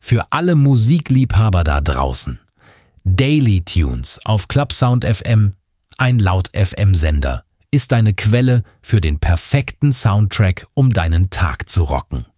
Für alle Musikliebhaber da draußen. Daily Tunes auf Clubsound FM, ein Laut-FM-Sender, ist eine Quelle für den perfekten Soundtrack, um deinen Tag zu rocken.